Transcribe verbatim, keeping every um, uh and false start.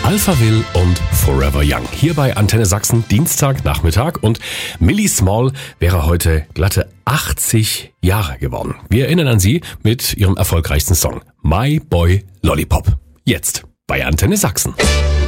Alphaville und Forever Young. Hier bei Antenne Sachsen, Dienstagnachmittag. Und Millie Small wäre heute glatte achtzig Jahre geworden. Wir erinnern an sie mit ihrem erfolgreichsten Song My Boy Lollipop. Jetzt bei Antenne Sachsen.